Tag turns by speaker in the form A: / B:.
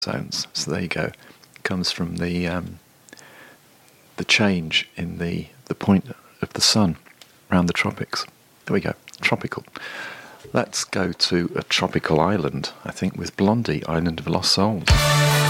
A: zones. So there you go. It comes from the change in the point of the sun around the tropics. There we go. Tropical. Let's go to a tropical island, I think, with Blondie, Island of Lost Souls.